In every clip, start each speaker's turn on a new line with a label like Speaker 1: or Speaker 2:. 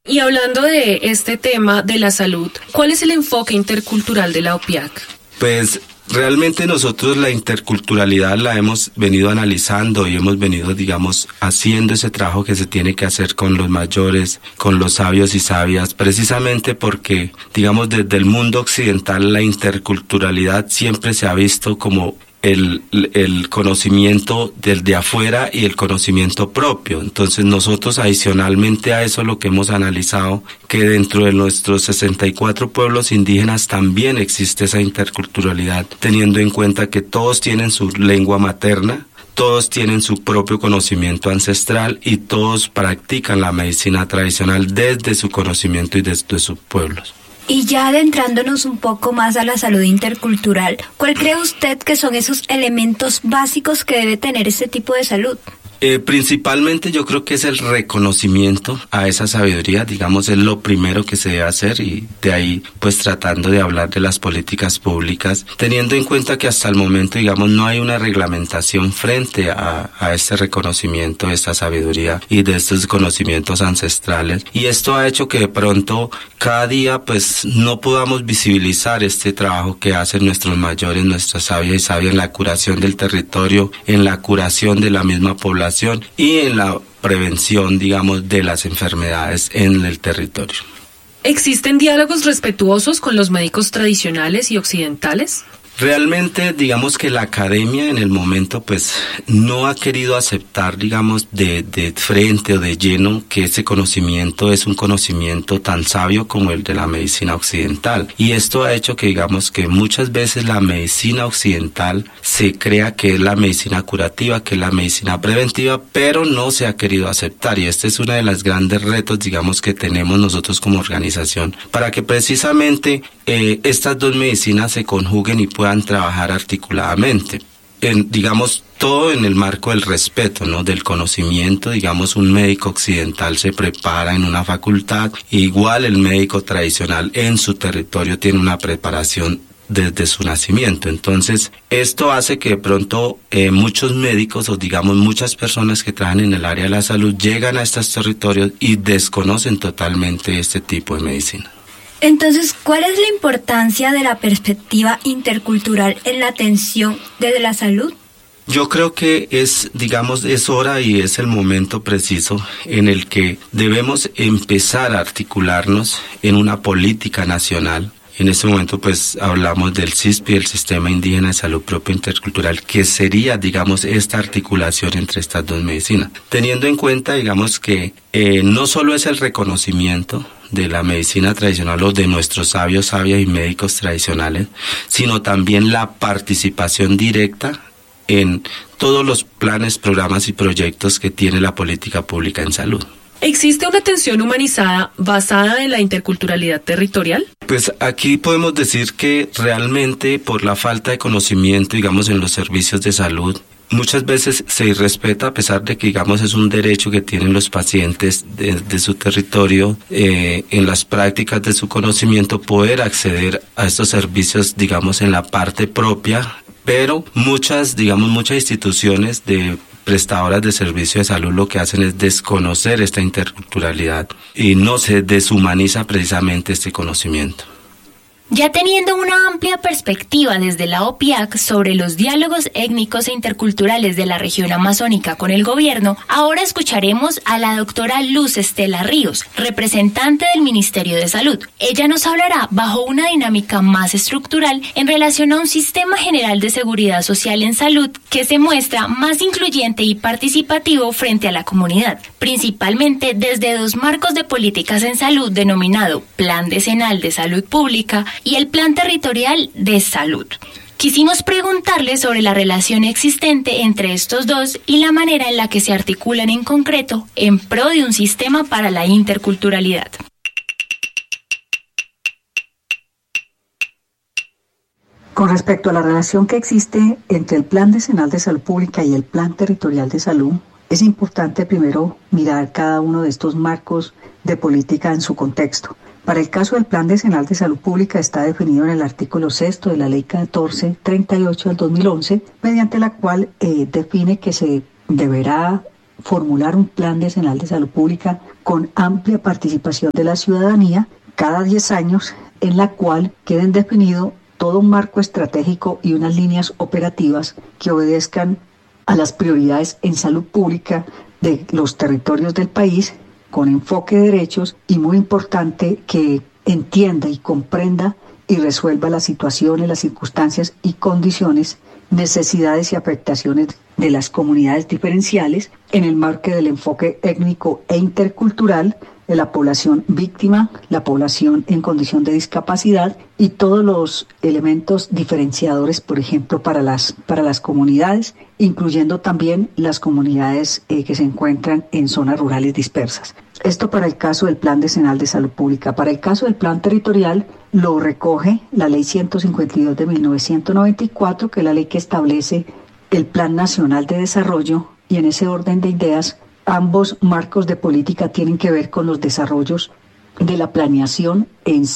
Speaker 1: Y hablando de este tema de la salud, ¿cuál es el enfoque intercultural de la OPIAC?
Speaker 2: Pues realmente nosotros la interculturalidad la hemos venido analizando y hemos venido, haciendo ese trabajo que se tiene que hacer con los mayores, con los sabios y sabias, precisamente porque, desde el mundo occidental la interculturalidad siempre se ha visto como el conocimiento del de afuera y el conocimiento propio. Entonces nosotros adicionalmente a eso lo que hemos analizado, que dentro de nuestros 64 pueblos indígenas también existe esa interculturalidad, teniendo en cuenta que todos tienen su lengua materna, todos tienen su propio conocimiento ancestral y todos practican la medicina tradicional desde su conocimiento y desde sus pueblos.
Speaker 3: Y ya adentrándonos un poco más a la salud intercultural, ¿cuál cree usted que son esos elementos básicos que debe tener este tipo de salud?
Speaker 2: Principalmente yo creo que es el reconocimiento a esa sabiduría, es lo primero que se debe hacer, y de ahí pues tratando de hablar de las políticas públicas, teniendo en cuenta que hasta el momento no hay una reglamentación frente a este reconocimiento de esta sabiduría y de estos conocimientos ancestrales, y esto ha hecho que de pronto cada día pues no podamos visibilizar este trabajo que hacen nuestros mayores, nuestras sabias y sabias en la curación del territorio, en la curación de la misma población y en la prevención, de las enfermedades en el territorio.
Speaker 1: ¿Existen diálogos respetuosos con los médicos tradicionales y occidentales?
Speaker 2: Realmente, que la academia en el momento, pues, no ha querido aceptar, de frente o de lleno que ese conocimiento es un conocimiento tan sabio como el de la medicina occidental. Y esto ha hecho que, que muchas veces la medicina occidental se crea que es la medicina curativa, que es la medicina preventiva, pero no se ha querido aceptar. Y este es uno de los grandes retos, que tenemos nosotros como organización, para que precisamente estas dos medicinas se conjuguen y puedan trabajar articuladamente, todo en el marco del respeto, del conocimiento. Un médico occidental se prepara en una facultad, igual el médico tradicional en su territorio tiene una preparación desde su nacimiento. Entonces, esto hace que de pronto muchos médicos o muchas personas que trabajan en el área de la salud llegan a estos territorios y desconocen totalmente este tipo de medicina.
Speaker 3: Entonces, ¿cuál es la importancia de la perspectiva intercultural en la atención desde la salud?
Speaker 2: Yo creo que es hora y es el momento preciso en el que debemos empezar a articularnos en una política nacional. En este momento, pues, hablamos del CISPI, el Sistema Indígena de Salud Propia Intercultural, que sería, esta articulación entre estas dos medicinas. Teniendo en cuenta, que no solo es el reconocimiento de la medicina tradicional o de nuestros sabios, sabias y médicos tradicionales, sino también la participación directa en todos los planes, programas y proyectos que tiene la política pública en salud.
Speaker 1: ¿Existe una atención humanizada basada en la interculturalidad territorial?
Speaker 2: Pues aquí podemos decir que realmente por la falta de conocimiento, en los servicios de salud, muchas veces se irrespeta, a pesar de que, es un derecho que tienen los pacientes de su territorio, en las prácticas de su conocimiento, poder acceder a estos servicios, en la parte propia, pero muchas instituciones de prestadoras de servicio de salud lo que hacen es desconocer esta interculturalidad y no se deshumaniza precisamente este conocimiento.
Speaker 4: Ya teniendo una amplia perspectiva desde la OPIAC sobre los diálogos étnicos e interculturales de la región amazónica con el gobierno, ahora escucharemos a la doctora Luz Estela Ríos, representante del Ministerio de Salud. Ella nos hablará bajo una dinámica más estructural en relación a un sistema general de seguridad social en salud que se muestra más incluyente y participativo frente a la comunidad, principalmente desde dos marcos de políticas en salud denominado Plan Decenal de Salud Pública y el Plan Territorial de Salud. Quisimos preguntarle sobre la relación existente entre estos dos y la manera en la que se articulan en concreto en pro de un sistema para la interculturalidad.
Speaker 5: Con respecto a la relación que existe entre el Plan Decenal de Salud Pública y el Plan Territorial de Salud, es importante primero mirar cada uno de estos marcos de política en su contexto. Para el caso del Plan Decenal de Salud Pública está definido en el artículo 6 de la Ley 1438 del 2011, mediante la cual define que se deberá formular un plan decenal de salud pública con amplia participación de la ciudadanía cada 10 años, en la cual queden definido todo un marco estratégico y unas líneas operativas que obedezcan a las prioridades en salud pública de los territorios del país, con enfoque de derechos y, muy importante, que entienda y comprenda y resuelva las situaciones, las circunstancias y condiciones, necesidades y afectaciones de las comunidades diferenciales en el marco del enfoque étnico e intercultural de la población víctima, la población en condición de discapacidad y todos los elementos diferenciadores, por ejemplo, para las comunidades, incluyendo también las comunidades que se encuentran en zonas rurales dispersas. Esto para el caso del Plan Decenal de Salud Pública. Para el caso del Plan Territorial lo recoge la Ley 152 de 1994, que es la ley que establece el Plan Nacional de Desarrollo, y en ese orden de ideas ambos marcos de política tienen que ver con los desarrollos de la planeación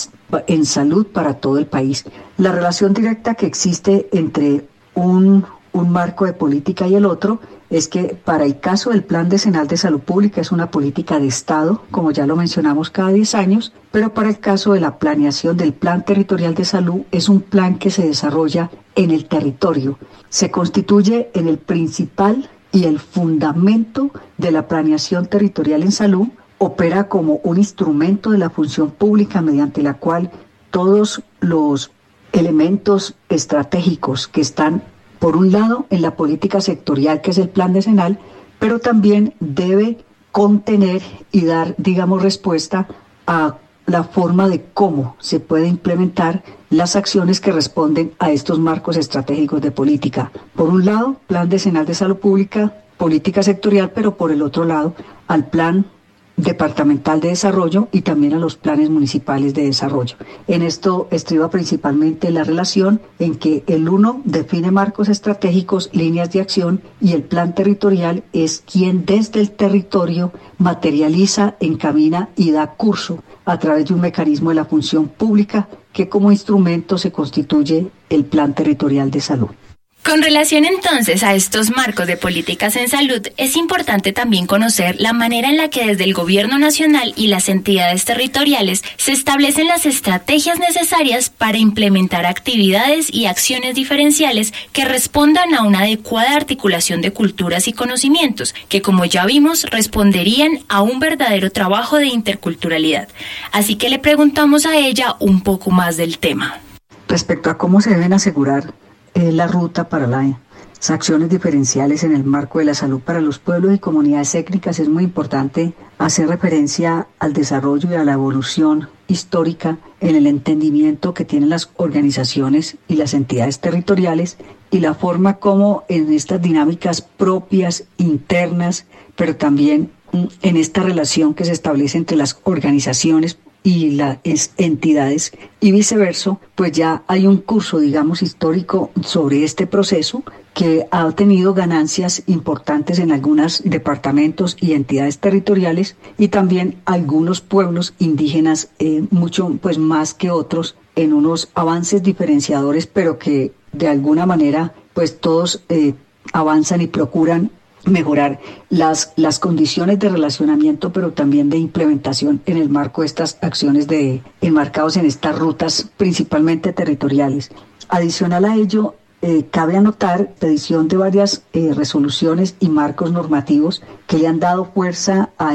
Speaker 5: en salud para todo el país. La relación directa que existe entre un marco de política y el otro es que para el caso del Plan Decenal de Salud Pública es una política de Estado, como ya lo mencionamos, cada 10 años, pero para el caso de la planeación del Plan Territorial de Salud es un plan que se desarrolla en el territorio. Se constituye en el principal y el fundamento de la planeación territorial en salud, opera como un instrumento de la función pública mediante la cual todos los elementos estratégicos que están, por un lado, en la política sectorial, que es el plan decenal, pero también debe contener y dar, respuesta a la forma de cómo se puede implementar las acciones que responden a estos marcos estratégicos de política. Por un lado, Plan Decenal de Salud Pública, política sectorial, pero por el otro lado, al Plan Departamental de Desarrollo y también a los planes municipales de desarrollo. En esto estriba principalmente la relación en que el uno define marcos estratégicos, líneas de acción, y el plan territorial es quien desde el territorio materializa, encamina y da curso a través de un mecanismo de la función pública que como instrumento se constituye el Plan Territorial de Salud.
Speaker 4: Con relación entonces a estos marcos de políticas en salud, es importante también conocer la manera en la que desde el Gobierno Nacional y las entidades territoriales se establecen las estrategias necesarias para implementar actividades y acciones diferenciales que respondan a una adecuada articulación de culturas y conocimientos, que como ya vimos responderían a un verdadero trabajo de interculturalidad. Así que le preguntamos a ella un poco más del tema.
Speaker 5: Respecto a cómo se deben asegurar la ruta para las acciones diferenciales en el marco de la salud para los pueblos y comunidades étnicas, es muy importante hacer referencia al desarrollo y a la evolución histórica en el entendimiento que tienen las organizaciones y las entidades territoriales y la forma como en estas dinámicas propias, internas, pero también en esta relación que se establece entre las organizaciones y las entidades y viceversa, pues ya hay un curso, histórico sobre este proceso que ha tenido ganancias importantes en algunos departamentos y entidades territoriales y también algunos pueblos indígenas, mucho pues más que otros, en unos avances diferenciadores, pero que de alguna manera pues todos avanzan y procuran mejorar las condiciones de relacionamiento, pero también de implementación en el marco de estas acciones enmarcados en estas rutas principalmente territoriales. Adicional a ello, cabe anotar la edición de varias resoluciones y marcos normativos que le han dado fuerza a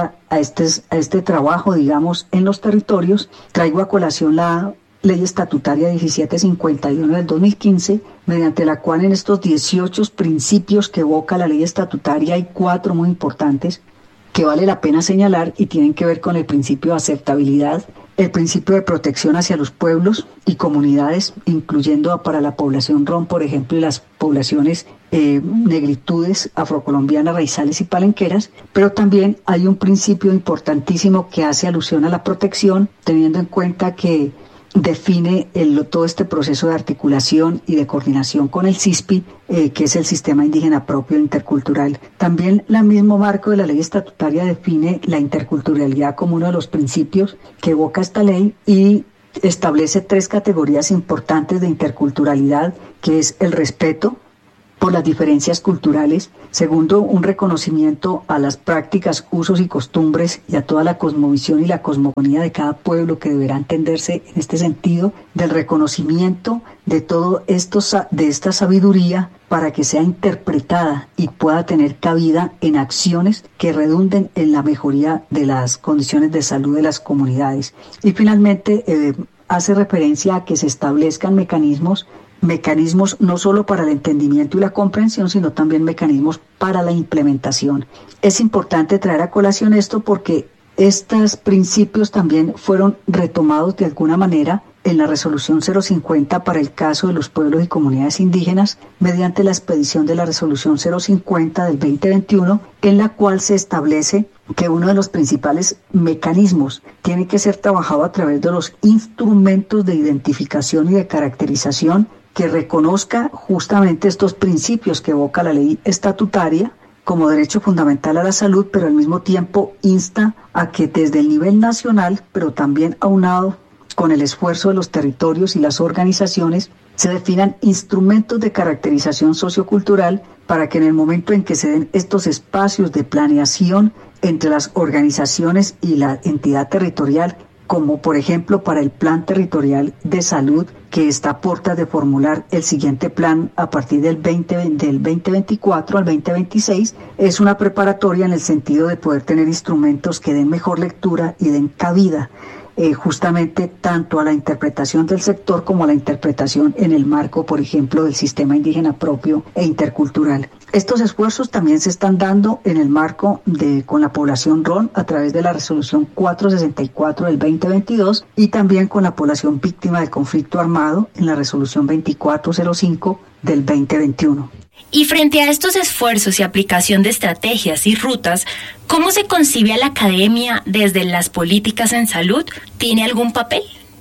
Speaker 5: este trabajo, en los territorios. Traigo a colación la Ley Estatutaria 1751 del 2015, mediante la cual en estos 18 principios que evoca la ley estatutaria hay 4 muy importantes que vale la pena señalar y tienen que ver con el principio de aceptabilidad, el principio de protección hacia los pueblos y comunidades, incluyendo para la población rom, por ejemplo, y las poblaciones negritudes, afrocolombianas, raizales y palenqueras, pero también hay un principio importantísimo que hace alusión a la protección, teniendo en cuenta que define todo este proceso de articulación y de coordinación con el SISPI, que es el Sistema Indígena Propio Intercultural. También el mismo marco de la ley estatutaria define la interculturalidad como uno de los principios que evoca esta ley y establece 3 categorías importantes de interculturalidad, que es el respeto, por las diferencias culturales. Segundo, un reconocimiento a las prácticas, usos y costumbres y a toda la cosmovisión y la cosmogonía de cada pueblo, que deberá entenderse en este sentido del reconocimiento de todo esto, de esta sabiduría, para que sea interpretada y pueda tener cabida en acciones que redunden en la mejoría de las condiciones de salud de las comunidades. Y finalmente, hace referencia a que se establezcan mecanismos no solo para el entendimiento y la comprensión, sino también mecanismos para la implementación. Es importante traer a colación esto porque estos principios también fueron retomados de alguna manera en la resolución 050 para el caso de los pueblos y comunidades indígenas, mediante la expedición de la resolución 050 del 2021, en la cual se establece que uno de los principales mecanismos tiene que ser trabajado a través de los instrumentos de identificación y de caracterización que reconozca justamente estos principios que evoca la ley estatutaria como derecho fundamental a la salud, pero al mismo tiempo insta a que desde el nivel nacional, pero también aunado con el esfuerzo de los territorios y las organizaciones, se definan instrumentos de caracterización sociocultural para que en el momento en que se den estos espacios de planeación entre las organizaciones y la entidad territorial, como por ejemplo para el Plan Territorial de Salud, que está a puertas de formular el siguiente plan a partir del 2024 al 2026, es una preparatoria en el sentido de poder tener instrumentos que den mejor lectura y den cabida justamente tanto a la interpretación del sector como a la interpretación en el marco, por ejemplo, del sistema indígena propio e intercultural. Estos esfuerzos también se están dando en el marco con la población RON a través de la resolución 464 del 2022 y también con la población víctima del conflicto armado en la resolución 2405 del 2021.
Speaker 4: Y frente a estos esfuerzos y aplicación de estrategias y rutas, ¿cómo se concibe a la academia desde las políticas en salud? ¿Tiene algún papel?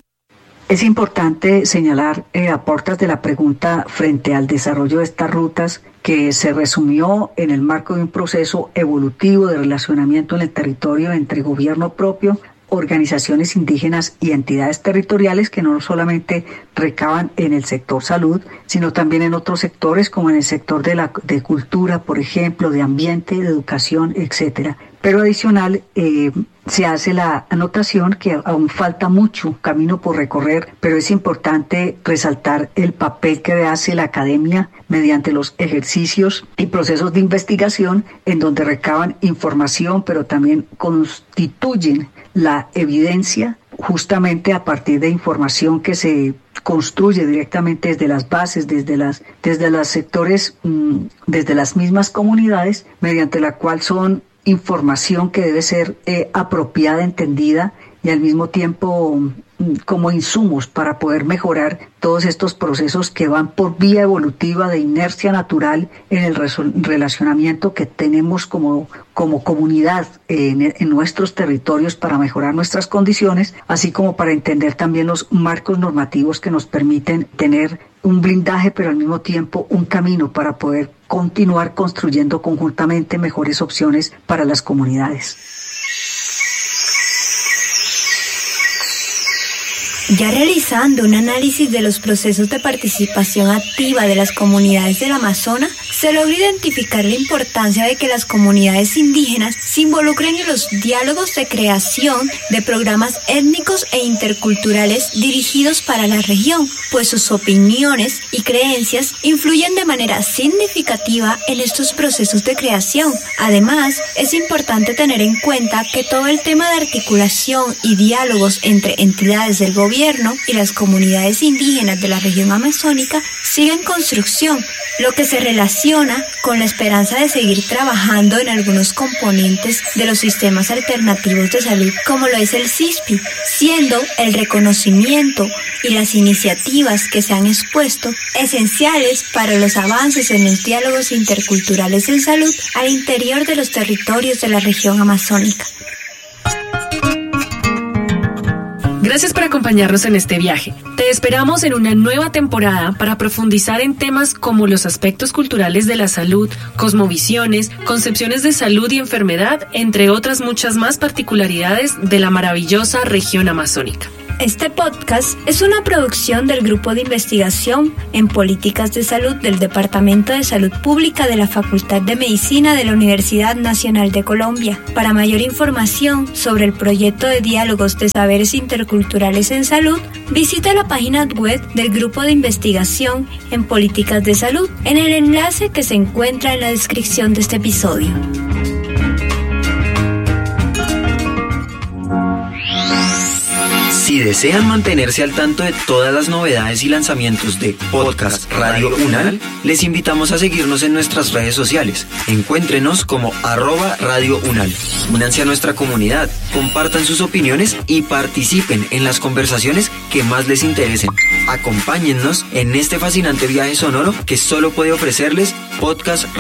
Speaker 5: Es importante señalar a puertas de la pregunta frente al desarrollo de estas rutas que se resumió en el marco de un proceso evolutivo de relacionamiento en el territorio entre gobierno propio, organizaciones indígenas y entidades territoriales que no solamente recaban en el sector salud, sino también en otros sectores como en el sector de cultura, por ejemplo, de ambiente, de educación, etcétera. Pero adicional, se hace la anotación que aún falta mucho camino por recorrer, pero es importante resaltar el papel que hace la academia mediante los ejercicios y procesos de investigación en donde recaban información, pero también constituyen la evidencia justamente a partir de información que se construye directamente desde las bases, desde los sectores, desde las mismas comunidades, mediante la cual son información que debe ser apropiada, entendida y al mismo tiempo como insumos para poder mejorar todos estos procesos que van por vía evolutiva de inercia natural en el relacionamiento que tenemos como comunidad en nuestros territorios para mejorar nuestras condiciones, así como para entender también los marcos normativos que nos permiten tener un blindaje, pero al mismo tiempo un camino para poder continuar construyendo conjuntamente mejores opciones para las comunidades.
Speaker 3: Ya realizando un análisis de los procesos de participación activa de las comunidades del Amazonas, se logra identificar la importancia de que las comunidades indígenas se involucren en los diálogos de creación de programas étnicos e interculturales dirigidos para la región, pues sus opiniones y creencias influyen de manera significativa en estos procesos de creación. Además, es importante tener en cuenta que todo el tema de articulación y diálogos entre entidades del gobierno y las comunidades indígenas de la región amazónica sigue en construcción, lo que se relaciona con la esperanza de seguir trabajando en algunos componentes de los sistemas alternativos de salud, como lo es el CISPI, siendo el reconocimiento y las iniciativas que se han expuesto esenciales para los avances en los diálogos interculturales en salud al interior de los territorios de la región amazónica.
Speaker 1: Gracias por acompañarnos en este viaje. Te esperamos en una nueva temporada para profundizar en temas como los aspectos culturales de la salud, cosmovisiones, concepciones de salud y enfermedad, entre otras muchas más particularidades de la maravillosa región amazónica.
Speaker 3: Este podcast es una producción del Grupo de Investigación en Políticas de Salud del Departamento de Salud Pública de la Facultad de Medicina de la Universidad Nacional de Colombia. Para mayor información sobre el proyecto de diálogos de saberes interculturales en salud, visita la página web del Grupo de Investigación en Políticas de Salud en el enlace que se encuentra en la descripción de este episodio.
Speaker 6: Si desean mantenerse al tanto de todas las novedades y lanzamientos de Podcast Radio UNAL, les invitamos a seguirnos en nuestras redes sociales. Encuéntrenos como @Radio UNAL. Únanse a nuestra comunidad, compartan sus opiniones y participen en las conversaciones que más les interesen. Acompáñennos en este fascinante viaje sonoro que solo puede ofrecerles Podcast